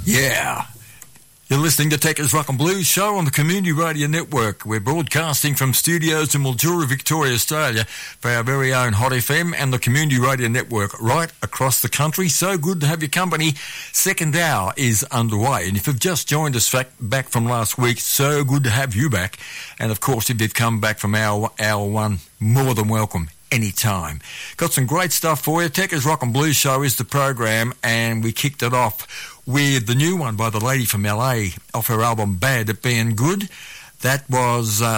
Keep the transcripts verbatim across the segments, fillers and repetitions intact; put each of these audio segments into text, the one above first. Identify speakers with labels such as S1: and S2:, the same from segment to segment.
S1: Yeah. You're listening to Techers Rock and Blues show on the Community Radio Network. We're broadcasting from studios in Mildura, Victoria, Australia for our very own Hot F M and the Community Radio Network right across the country. So good to have your company. Second hour is underway. And if you've just joined us back from last week, so good to have you back. And of course, if you've come back from hour, hour one, more than welcome. Anytime. Got some great stuff for you. Techers Rock and Blues show is the program, and we kicked it off with the new one by the lady from L A off her album Bad at Being Good. That was uh,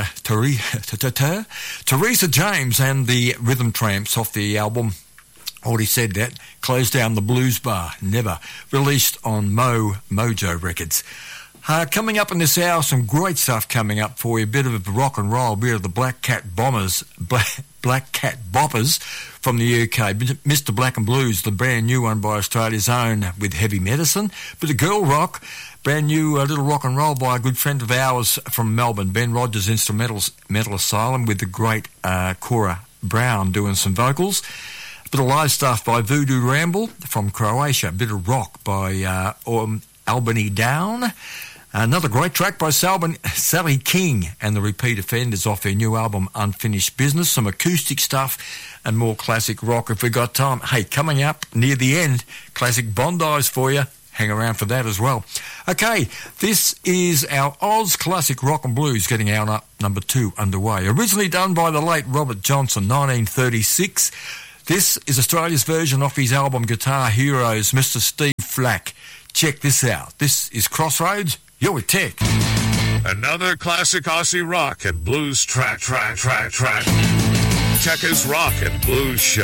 S1: Teresa James and the Rhythm Tramps off the album. Already said that. Closed Down the Blues Bar. Never. Released on Mo Mojo Records. Uh, coming up in this hour, some great stuff coming up for you. A bit of rock and roll, a bit of the Black Cat Bombers, Black, Black Cat Boppers from the U K. Mister Black and Blues, the brand new one by Australia's own with Heavy Medicine. Bit of girl rock, brand new uh, little rock and roll by a good friend of ours from Melbourne, Ben Rogers Instrumental Mental Asylum, with the great uh, Cora Brown doing some vocals. A bit of live stuff by Voodoo Ramble from Croatia. A bit of rock by uh, um, Albany Down. Another great track by Salban, Sally King and the Repeat Offenders off their new album Unfinished Business. Some acoustic stuff and more classic rock if we got time. Hey, coming up near the end, classic Bondis for you. Hang around for that as well. Okay, this is our Oz Classic Rock and Blues getting our number two underway. Originally done by the late Robert Johnson, nineteen thirty-six. This is Australia's version off his album Guitar Heroes, Mister Steve Flack. Check this out. This is Crossroads. You're with Tech.
S2: Another classic Aussie rock and blues track, track, track, track. Techers Rock and Blues Show.